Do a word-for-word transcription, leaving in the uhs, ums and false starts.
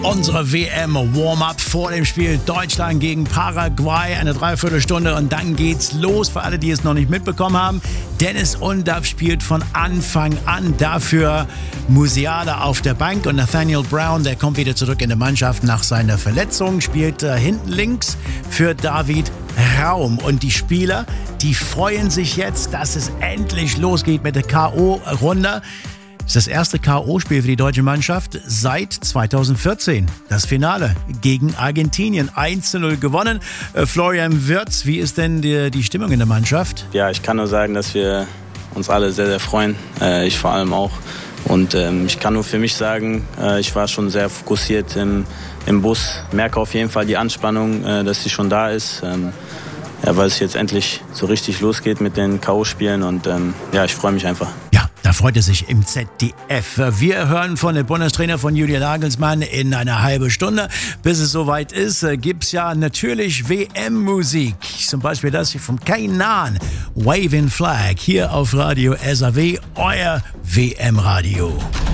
Unsere W M-Warm-Up vor dem Spiel Deutschland gegen Paraguay. Eine Dreiviertelstunde und dann geht's los. Für alle, die es noch nicht mitbekommen haben. Dennis Undaff spielt von Anfang an. Dafür Musiala auf der Bank und Nathaniel Brown, der kommt wieder zurück in die Mannschaft nach seiner Verletzung. Spielt äh, hinten links für David Raum. Und die Spieler, die freuen sich jetzt, dass es endlich losgeht mit der K O-Runde. Das ist das erste K O-Spiel für die deutsche Mannschaft seit zweitausendvierzehn. Das Finale gegen Argentinien. eins zu null gewonnen. Äh, Florian Wirtz, wie ist denn die, die Stimmung in der Mannschaft? Ja, ich kann nur sagen, dass wir uns alle sehr, sehr freuen. Äh, ich vor allem auch. Und ähm, ich kann nur für mich sagen, äh, ich war schon sehr fokussiert im, im Bus. Merke auf jeden Fall die Anspannung, äh, dass sie schon da ist. Ähm, ja, weil es jetzt endlich so richtig losgeht mit den K O-Spielen. Und ähm, ja, ich freue mich einfach. Ja, da freut er sich im Z D F. Wir hören von dem Bundestrainer von Julian Nagelsmann in einer halben Stunde. Bis es soweit ist, gibt's ja natürlich W M-Musik. Zum Beispiel das hier von Kainan, Waving Flag, hier auf Radio S A W, euer W M-Radio.